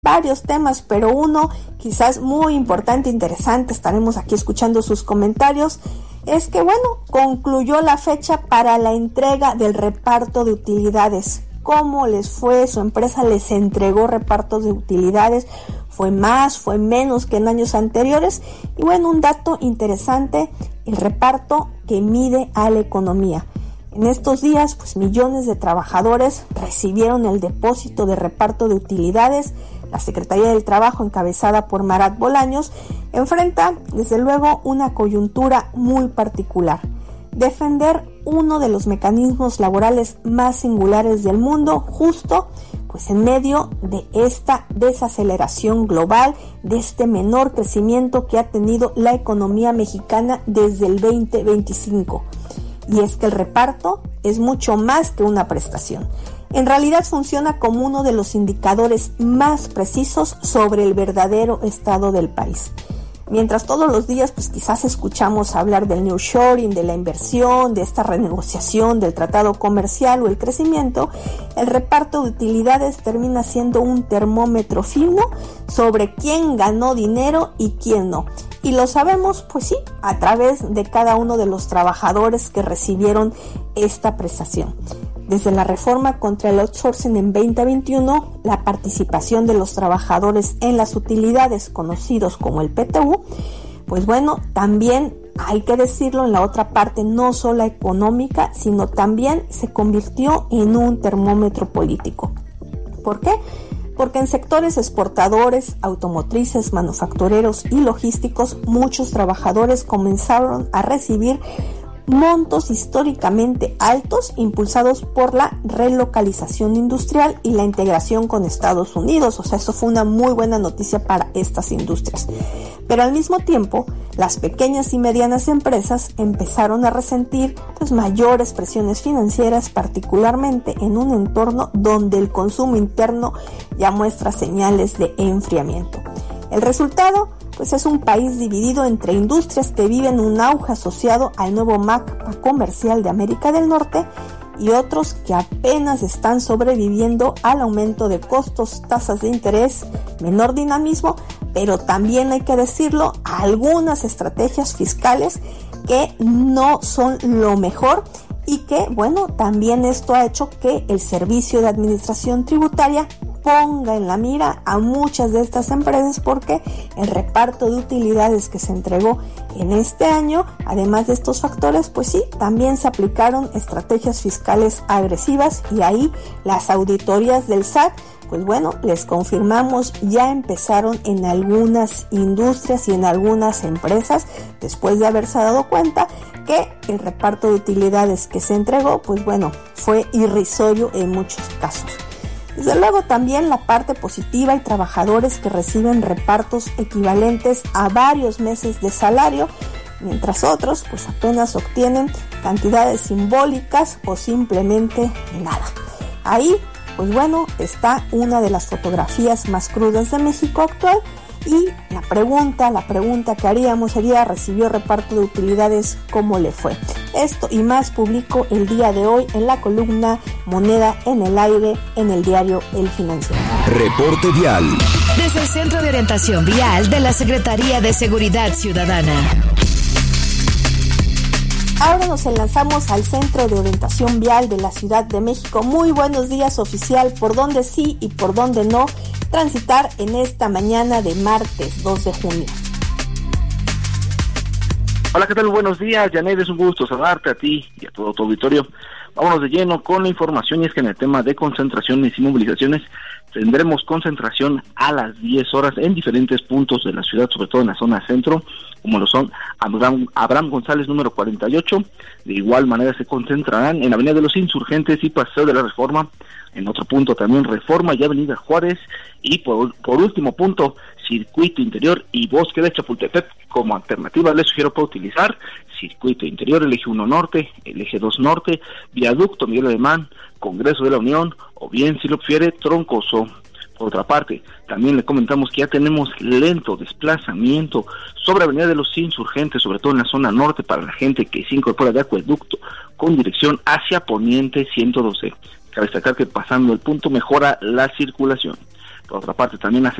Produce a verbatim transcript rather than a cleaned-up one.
varios temas, pero uno quizás muy importante, interesante, estaremos aquí escuchando sus comentarios, es que bueno, concluyó la fecha para la entrega del reparto de utilidades. ¿Cómo les fue? ¿Su empresa les entregó repartos de utilidades? ¿Fue más? ¿Fue menos que en años anteriores? Y bueno, un dato interesante, el reparto que mide a la economía. En estos días, pues millones de trabajadores recibieron el depósito de reparto de utilidades. La Secretaría del Trabajo, encabezada por Marat Bolaños, enfrenta desde luego una coyuntura muy particular. Defender uno de los mecanismos laborales más singulares del mundo, justo pues en medio de esta desaceleración global, de este menor crecimiento que ha tenido la economía mexicana desde el veinte veinticinco. Y es que el reparto es mucho más que una prestación. En realidad funciona como uno de los indicadores más precisos sobre el verdadero estado del país. Mientras todos los días pues quizás escuchamos hablar del nearshoring, de la inversión, de esta renegociación del tratado comercial o el crecimiento, el reparto de utilidades termina siendo un termómetro fino sobre quién ganó dinero y quién no. Y lo sabemos, pues sí, a través de cada uno de los trabajadores que recibieron esta prestación. Desde la reforma contra el outsourcing en veinte veintiuno, la participación de los trabajadores en las utilidades conocidos como el P T U, pues bueno, también hay que decirlo, en la otra parte no solo económica, sino también se convirtió en un termómetro político. ¿Por qué? Porque en sectores exportadores, automotrices, manufactureros y logísticos, muchos trabajadores comenzaron a recibir montos históricamente altos impulsados por la relocalización industrial y la integración con Estados Unidos. O sea, eso fue una muy buena noticia para estas industrias. Pero al mismo tiempo, las pequeñas y medianas empresas empezaron a resentir pues, mayores presiones financieras, particularmente en un entorno donde el consumo interno ya muestra señales de enfriamiento. El resultado pues es un país dividido entre industrias que viven un auge asociado al nuevo mapa comercial de América del Norte y otros que apenas están sobreviviendo al aumento de costos, tasas de interés, menor dinamismo, pero también hay que decirlo, algunas estrategias fiscales que no son lo mejor y que, bueno, también esto ha hecho que el Servicio de Administración Tributaria ponga en la mira a muchas de estas empresas porque el reparto de utilidades que se entregó en este año, además de estos factores, pues sí, también se aplicaron estrategias fiscales agresivas y ahí las auditorías del S A T, pues bueno, les confirmamos, ya empezaron en algunas industrias y en algunas empresas después de haberse dado cuenta que el reparto de utilidades que se entregó, pues bueno, fue irrisorio en muchos casos. Desde luego también la parte positiva, hay trabajadores que reciben repartos equivalentes a varios meses de salario, mientras otros pues apenas obtienen cantidades simbólicas o simplemente nada. Ahí pues bueno, está una de las fotografías más crudas de México actual y la pregunta, la pregunta que haríamos sería, ¿recibió reparto de utilidades? ¿Cómo le fue? Esto y más publico el día de hoy en la columna Moneda en el Aire en el diario El Financiero. Reporte Vial. Desde el Centro de Orientación Vial de la Secretaría de Seguridad Ciudadana. Ahora nos enlazamos al Centro de Orientación Vial de la Ciudad de México. Muy buenos días, oficial. ¿Por dónde sí y por dónde no transitar en esta mañana de martes dos de junio? Hola, ¿qué tal? Buenos días, Janet. Es un gusto saludarte a ti y a todo tu auditorio. Vámonos de lleno con la información y es que en el tema de concentraciones y movilizaciones tendremos concentración a las diez horas en diferentes puntos de la ciudad, sobre todo en la zona centro, como lo son Abraham, Abraham González número cuarenta y ocho. De igual manera se concentrarán en Avenida de los Insurgentes y Paseo de la Reforma. En otro punto también Reforma y Avenida Juárez. Y por, por último punto, Circuito Interior y Bosque de Chapultepec. Como alternativa les sugiero para utilizar Circuito Interior, el eje uno Norte, el eje dos Norte, Viaducto Miguel Alemán, Congreso de la Unión, o bien, si lo prefiere, Troncoso. Por otra parte, también le comentamos que ya tenemos lento desplazamiento sobre Avenida de los Insurgentes, sobre todo en la zona norte, para la gente que se incorpora de Acueducto con dirección hacia Poniente ciento doce. Cabe destacar que pasando el punto mejora la circulación. Por otra parte, también la